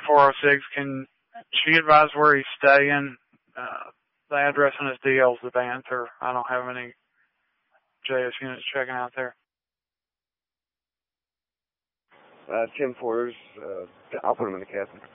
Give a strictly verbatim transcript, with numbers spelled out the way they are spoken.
four oh six. Can she advise where he's staying? Uh, the address on his D L is the Banter. I don't have any J S units checking out there. Uh, ten fours, uh, I'll put him in the captain.